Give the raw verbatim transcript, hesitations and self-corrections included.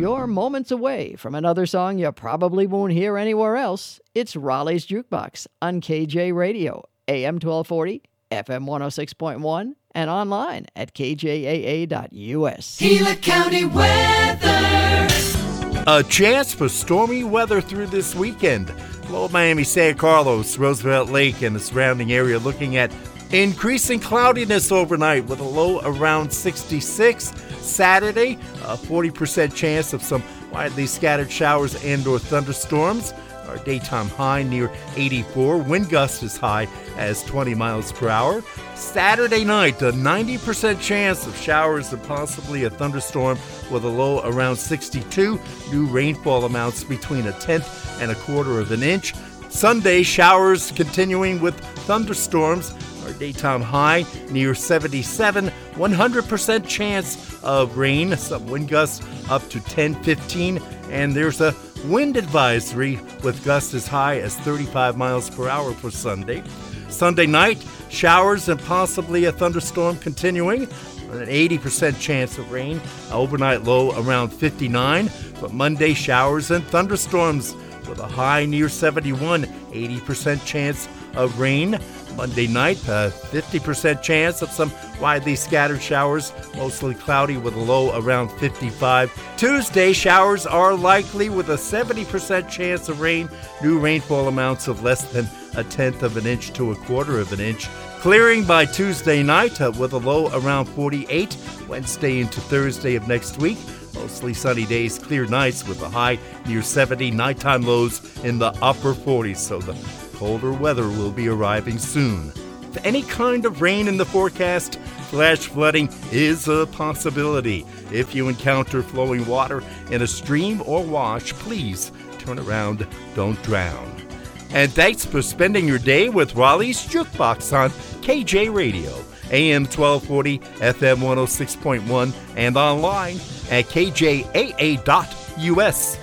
you're moments away from another song you probably won't hear anywhere else. It's Raleigh's Jukebox on K J Radio, A M twelve forty, F M one oh six point one, and online at K J A A dot U S. Gila County weather. A chance for stormy weather through this weekend. Low Miami, San Carlos, Roosevelt Lake, and the surrounding area looking at increasing cloudiness overnight with a low around sixty-six. Saturday, a forty percent chance of some widely scattered showers and or thunderstorms. Our daytime high near eighty-four. Wind gust as high as twenty miles per hour. Saturday night, a ninety percent chance of showers and possibly a thunderstorm with a low around sixty-two. New rainfall amounts between a tenth and a quarter of an inch. Sunday, showers continuing with thunderstorms. Our daytime high near seventy-seven. one hundred percent chance of rain. Some wind gusts up to ten, fifteen. And there's a wind advisory with gusts as high as thirty-five miles per hour for Sunday. Sunday night, showers and possibly a thunderstorm continuing. An eighty percent chance of rain. Overnight low around fifty-nine. But Monday, showers and thunderstorms with a high near seventy-one. eighty percent chance of rain. Monday night, a fifty percent chance of some widely scattered showers, mostly cloudy with a low around fifty-five. Tuesday, showers are likely with a seventy percent chance of rain. New rainfall amounts of less than a tenth of an inch to a quarter of an inch. Clearing by Tuesday night uh, with a low around forty-eight. Wednesday into Thursday of next week, mostly sunny days, clear nights with a high near seventy. Nighttime lows in the upper forties, so the colder weather will be arriving soon. With any kind of rain in the forecast, flash flooding is a possibility. If you encounter flowing water in a stream or wash, please turn around, don't drown. And thanks for spending your day with Raleigh's Jukebox on K J Radio, A M twelve forty, F M one oh six point one, and online at K J A A dot U S.